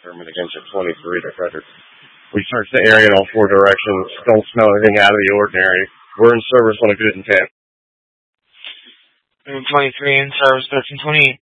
determined against a 23 to Frederick. We searched the area in all 4 directions. Don't smell anything out of the ordinary. We're in service on a good intent. 23 in service, 1328.